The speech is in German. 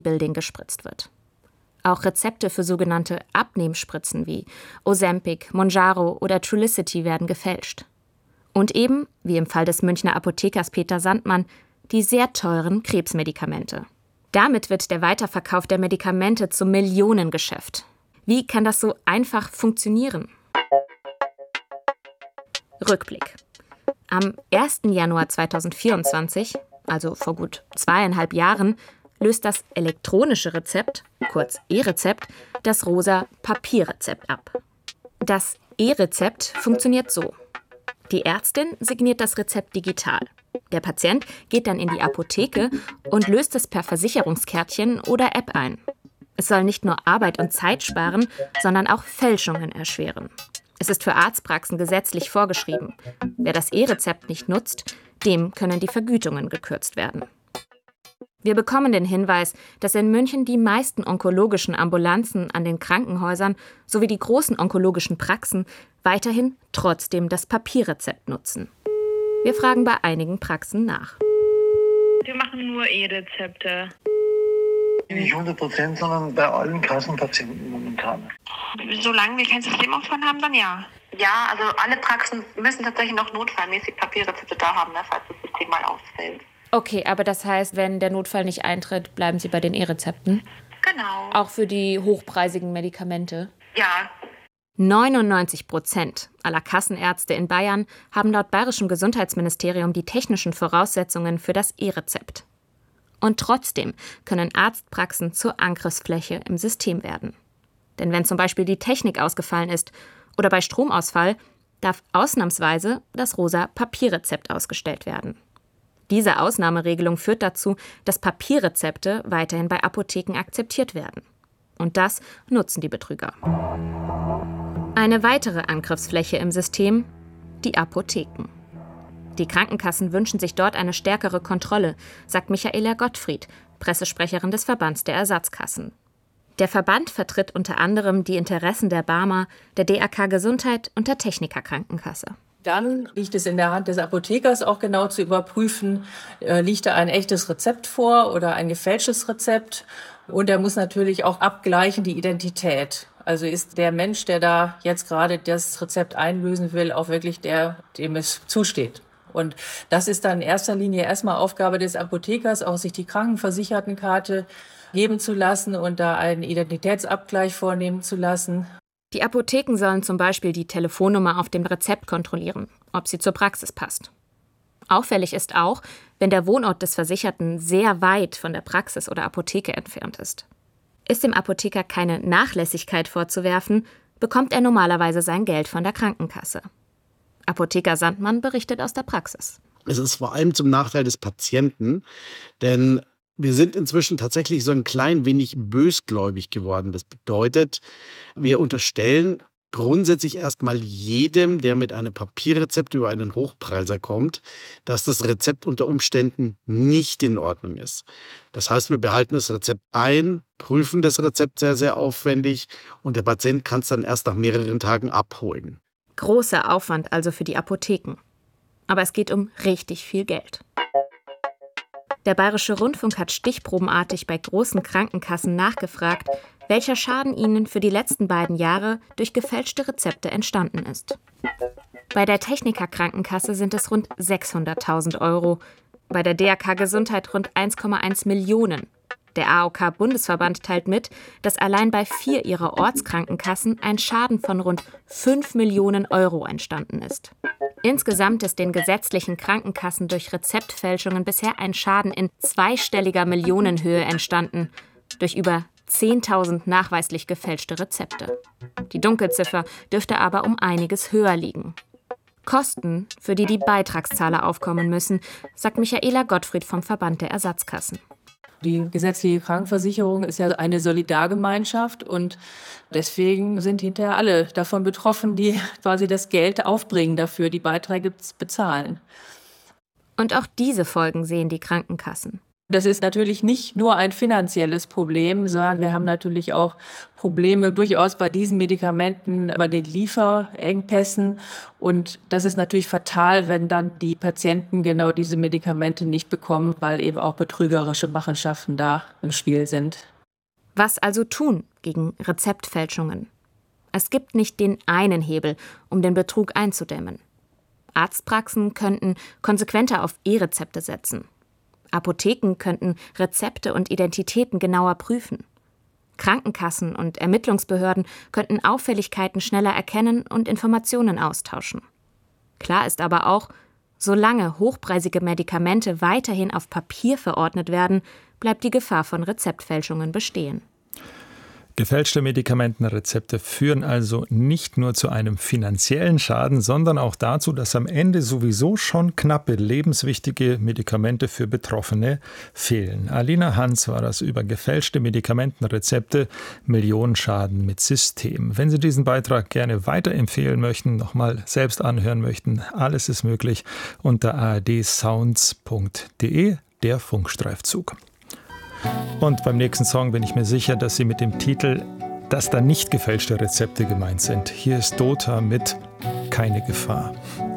Building gespritzt wird. Auch Rezepte für sogenannte Abnehmspritzen wie Ozempic, Mounjaro oder Trulicity werden gefälscht. Und eben, wie im Fall des Münchner Apothekers Peter Sandmann, die sehr teuren Krebsmedikamente. Damit wird der Weiterverkauf der Medikamente zum Millionengeschäft. Wie kann das so einfach funktionieren? Rückblick. Am 1. Januar 2024, also vor gut 2,5 Jahren, löst das elektronische Rezept, kurz E-Rezept, das rosa Papierrezept ab. Das E-Rezept funktioniert so. Die Ärztin signiert das Rezept digital. Der Patient geht dann in die Apotheke und löst es per Versicherungskärtchen oder App ein. Es soll nicht nur Arbeit und Zeit sparen, sondern auch Fälschungen erschweren. Es ist für Arztpraxen gesetzlich vorgeschrieben. Wer das E-Rezept nicht nutzt, dem können die Vergütungen gekürzt werden. Wir bekommen den Hinweis, dass in München die meisten onkologischen Ambulanzen an den Krankenhäusern sowie die großen onkologischen Praxen weiterhin trotzdem das Papierrezept nutzen. Wir fragen bei einigen Praxen nach. Wir machen nur E-Rezepte. Nicht 100%, sondern bei allen Kassenpatienten momentan. Solange wir kein Systemaufwand haben, dann ja. Ja, also alle Praxen müssen tatsächlich noch notfallmäßig Papierrezepte da haben, falls das System mal ausfällt. Okay, aber das heißt, wenn der Notfall nicht eintritt, bleiben Sie bei den E-Rezepten? Genau. Auch für die hochpreisigen Medikamente? Ja. 99% aller Kassenärzte in Bayern haben laut bayerischem Gesundheitsministerium die technischen Voraussetzungen für das E-Rezept. Und trotzdem können Arztpraxen zur Angriffsfläche im System werden. Denn wenn zum Beispiel die Technik ausgefallen ist oder bei Stromausfall, darf ausnahmsweise das rosa Papierrezept ausgestellt werden. Diese Ausnahmeregelung führt dazu, dass Papierrezepte weiterhin bei Apotheken akzeptiert werden. Und das nutzen die Betrüger. Eine weitere Angriffsfläche im System: die Apotheken. Die Krankenkassen wünschen sich dort eine stärkere Kontrolle, sagt Michaela Gottfried, Pressesprecherin des Verbands der Ersatzkassen. Der Verband vertritt unter anderem die Interessen der BARMER, der DRK Gesundheit und der Techniker Krankenkasse. Dann liegt es in der Hand des Apothekers auch genau zu überprüfen, liegt da ein echtes Rezept vor oder ein gefälschtes Rezept. Und er muss natürlich auch abgleichen die Identität. Also ist der Mensch, der da jetzt gerade das Rezept einlösen will, auch wirklich der, dem es zusteht. Und das ist dann in erster Linie erstmal Aufgabe des Apothekers, auch sich die Krankenversichertenkarte geben zu lassen und da einen Identitätsabgleich vornehmen zu lassen. Die Apotheken sollen zum Beispiel die Telefonnummer auf dem Rezept kontrollieren, ob sie zur Praxis passt. Auffällig ist auch, wenn der Wohnort des Versicherten sehr weit von der Praxis oder Apotheke entfernt ist. Ist dem Apotheker keine Nachlässigkeit vorzuwerfen, bekommt er normalerweise sein Geld von der Krankenkasse. Apotheker Sandmann berichtet aus der Praxis. Es ist vor allem zum Nachteil des Patienten, denn wir sind inzwischen tatsächlich so ein klein wenig bösgläubig geworden. Das bedeutet, wir unterstellen grundsätzlich erstmal jedem, der mit einem Papierrezept über einen Hochpreiser kommt, dass das Rezept unter Umständen nicht in Ordnung ist. Das heißt, wir behalten das Rezept ein, prüfen das Rezept sehr, sehr aufwendig und der Patient kann es dann erst nach mehreren Tagen abholen. Großer Aufwand also für die Apotheken. Aber es geht um richtig viel Geld. Der Bayerische Rundfunk hat stichprobenartig bei großen Krankenkassen nachgefragt, welcher Schaden ihnen für die letzten 2 Jahre durch gefälschte Rezepte entstanden ist. Bei der Techniker Krankenkasse sind es rund 600.000 €, bei der DRK Gesundheit rund 1,1 Millionen. Der AOK-Bundesverband teilt mit, dass allein bei 4 ihrer Ortskrankenkassen ein Schaden von rund 5 Millionen € entstanden ist. Insgesamt ist den gesetzlichen Krankenkassen durch Rezeptfälschungen bisher ein Schaden in zweistelliger Millionenhöhe entstanden, durch über 10.000 nachweislich gefälschte Rezepte. Die Dunkelziffer dürfte aber um einiges höher liegen. Kosten, für die die Beitragszahler aufkommen müssen, sagt Michaela Gottfried vom Verband der Ersatzkassen. Die gesetzliche Krankenversicherung ist ja eine Solidargemeinschaft und deswegen sind hinterher alle davon betroffen, die quasi das Geld aufbringen dafür, die Beiträge bezahlen. Und auch diese Folgen sehen die Krankenkassen. Das ist natürlich nicht nur ein finanzielles Problem, sondern wir haben natürlich auch Probleme durchaus bei diesen Medikamenten, bei den Lieferengpässen. Und das ist natürlich fatal, wenn dann die Patienten genau diese Medikamente nicht bekommen, weil eben auch betrügerische Machenschaften da im Spiel sind. Was also tun gegen Rezeptfälschungen? Es gibt nicht den einen Hebel, um den Betrug einzudämmen. Arztpraxen könnten konsequenter auf E-Rezepte setzen. Apotheken könnten Rezepte und Identitäten genauer prüfen. Krankenkassen und Ermittlungsbehörden könnten Auffälligkeiten schneller erkennen und Informationen austauschen. Klar ist aber auch, solange hochpreisige Medikamente weiterhin auf Papier verordnet werden, bleibt die Gefahr von Rezeptfälschungen bestehen. Gefälschte Medikamentenrezepte führen also nicht nur zu einem finanziellen Schaden, sondern auch dazu, dass am Ende sowieso schon knappe, lebenswichtige Medikamente für Betroffene fehlen. Alina Hans war das über gefälschte Medikamentenrezepte, Millionenschaden mit System. Wenn Sie diesen Beitrag gerne weiterempfehlen möchten, nochmal selbst anhören möchten, alles ist möglich unter ardsounds.de, der Funkstreifzug. Und beim nächsten Song bin ich mir sicher, dass Sie mit dem Titel, dass da nicht gefälschte Rezepte gemeint sind. Hier ist Dota mit Keine Gefahr.